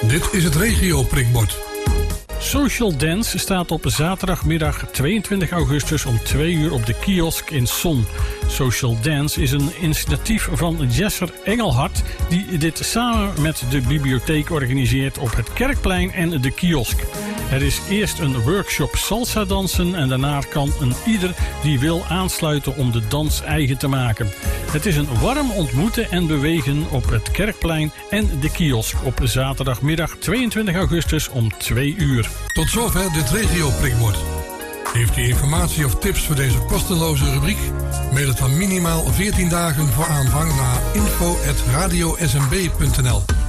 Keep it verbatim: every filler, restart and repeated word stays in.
Dit is het regio prikbord. Social Dance staat op zaterdagmiddag tweeëntwintig augustus om twee uur op de kiosk in Son. Social Dance is een initiatief van Jesser Engelhard, die dit samen met de bibliotheek organiseert op het Kerkplein en de kiosk. Er is eerst een workshop salsa dansen en daarna kan een ieder die wil aansluiten om de dans eigen te maken. Het is een warm ontmoeten en bewegen op het Kerkplein en de kiosk op zaterdagmiddag tweeëntwintig augustus om twee uur. Tot zover dit regio prikbord. Heeft u informatie of tips voor deze kosteloze rubriek? Mail het dan minimaal veertien dagen voor aanvang naar info at radio s m b punt n l.